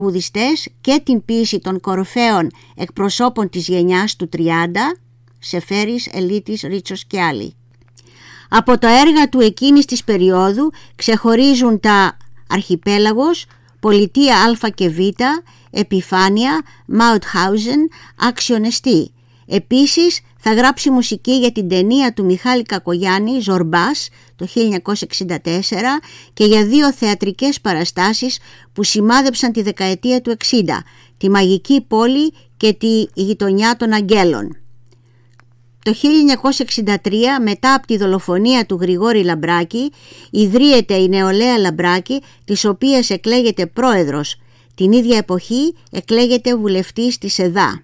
τραγουδιστές και την ποίηση των κορυφαίων εκπροσώπων της γενιάς του 30, Σεφέρης, Ελίτης, Ρίτσος και άλλοι. Από τα έργα του εκείνης της περίοδου ξεχωρίζουν τα Αρχιπέλαγος, Πολιτεία Α και Β, Επιφάνεια, Μάουτχάουζεν, Αξιονεστή. Επίσης θα γράψει μουσική για την ταινία του Μιχάλη Κακογιάννη, Ζορμπάς, το 1964 και για 2 θεατρικές παραστάσεις που σημάδεψαν τη δεκαετία του 60, τη Μαγική Πόλη και τη Γειτονιά των Αγγέλων. Το 1963, μετά από τη δολοφονία του Γρηγόρη Λαμπράκη, ιδρύεται η Νεολαία Λαμπράκη, της οποίας εκλέγεται πρόεδρος. Την ίδια εποχή εκλέγεται βουλευτής της ΕΔΑ.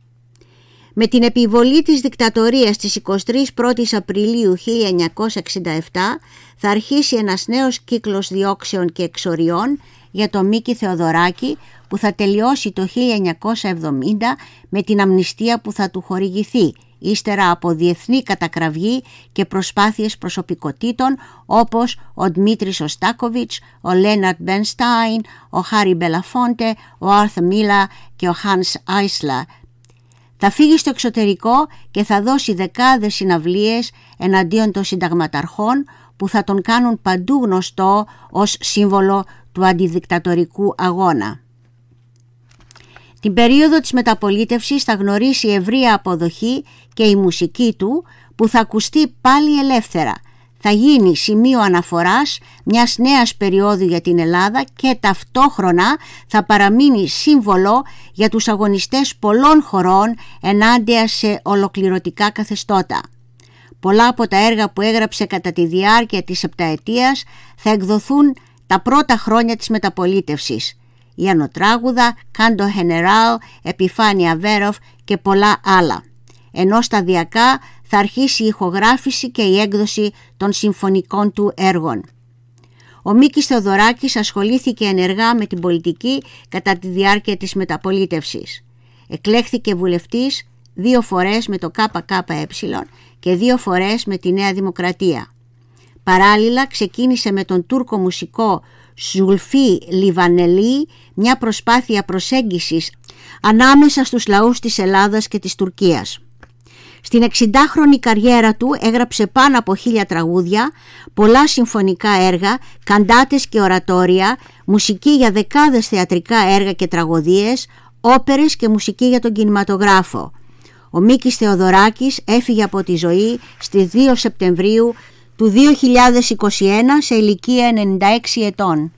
Με την επιβολή της δικτατορίας της 23 Απριλίου 1967 θα αρχίσει ένας νέος κύκλος διώξεων και εξοριών για τον Μίκη Θεοδωράκη, που θα τελειώσει το 1970 με την αμνηστία που θα του χορηγηθεί, ύστερα από διεθνή κατακραυγή και προσπάθειες προσωπικότητων όπως ο Δημήτρης Ωστάκοβιτς, ο Λέναρτ Μπενστάιν, ο Χάρι Μπελαφόντε, ο Άρθ Μίλα και ο Χάνς Άισλα. Θα φύγει στο εξωτερικό και θα δώσει δεκάδες συναυλίες εναντίον των συνταγματαρχών που θα τον κάνουν παντού γνωστό ως σύμβολο του αντιδικτατορικού αγώνα. Την περίοδο της μεταπολίτευσης θα γνωρίσει ευρεία αποδοχή και η μουσική του, που θα ακουστεί πάλι ελεύθερα. Θα γίνει σημείο αναφοράς μιας νέας περίοδου για την Ελλάδα και ταυτόχρονα θα παραμείνει σύμβολο για τους αγωνιστές πολλών χωρών ενάντια σε ολοκληρωτικά καθεστώτα. Πολλά από τα έργα που έγραψε κατά τη διάρκεια της επταετίας θα εκδοθούν τα πρώτα χρόνια της μεταπολίτευσης. Η Ανωτράγουδα, Κάντο Χενεράλ, Επιφάνεια Βέροφ και πολλά άλλα. Ενώ σταδιακά θα αρχίσει η ηχογράφηση και η έκδοση των συμφωνικών του έργων. Ο Μίκης Θεοδωράκης ασχολήθηκε ενεργά με την πολιτική κατά τη διάρκεια της μεταπολίτευσης. Εκλέχθηκε βουλευτής 2 φορές με το ΚΚΕ και 2 φορές με τη Νέα Δημοκρατία. Παράλληλα ξεκίνησε με τον Τούρκο μουσικό Ζουλφί Λιβανελή μια προσπάθεια προσέγγισης ανάμεσα στους λαούς της Ελλάδας και της Τουρκίας. Στην 60χρονη καριέρα του έγραψε πάνω από 1000 τραγούδια, πολλά συμφωνικά έργα, καντάτες και ορατόρια, μουσική για δεκάδες θεατρικά έργα και τραγωδίες, όπερες και μουσική για τον κινηματογράφο. Ο Μίκης Θεοδωράκης έφυγε από τη ζωή στις 2 Σεπτεμβρίου του 2021 σε ηλικία 96 ετών.